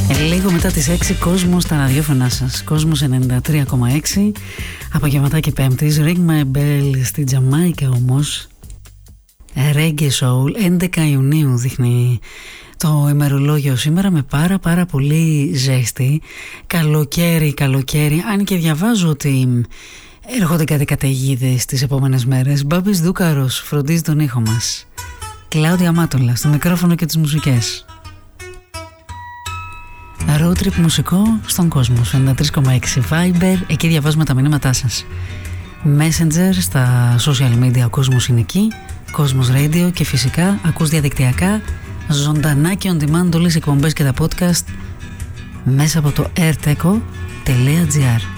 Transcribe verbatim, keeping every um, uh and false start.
Λίγο μετά τις έξι, Κόσμος στα ραδιόφωνά σας. Κόσμος ενενήντα τρία κόμμα έξι. Απογευματάκι Πέμπτης. Ring my bell στη Τζαμάικα όμως. Reggae Soul. έντεκα Ιουνίου δείχνει το ημερολόγιο σήμερα, με πάρα πάρα πολύ ζέστη. Καλοκαίρι, καλοκαίρι. Αν και διαβάζω ότι έρχονται κάτι καταιγίδες τις επόμενες μέρες. Μπάμπης Δούκαρος φροντίζει τον ήχο μας. Κλάουδια Μάτολα στο μικρόφωνο και τις μουσικές. Road trip μουσικό στον κόσμο. ενενήντα τρία κόμμα έξι Viber, εκεί διαβάζουμε τα μηνύματά σας. Messenger, στα social media ο κόσμος είναι εκεί. Κόσμος Radio, και φυσικά ακούς διαδικτυακά ζωντανά και on demand όλες οι εκπομπές και τα podcast μέσα από το airteco τελεία gr.